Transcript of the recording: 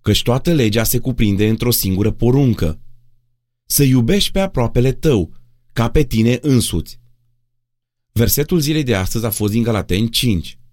căci toată legea se cuprinde într-o singură poruncă: să iubești pe aproapele tău, ca pe tine însuți. Versetul zilei de astăzi a fost din Galateni 5.